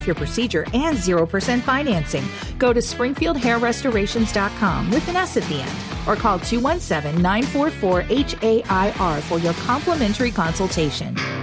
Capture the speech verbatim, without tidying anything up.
your procedure and zero percent financing. Go to springfield hair restorations dot com with an S at the end or call two one seven, nine four four, H A I R for your complimentary consultation.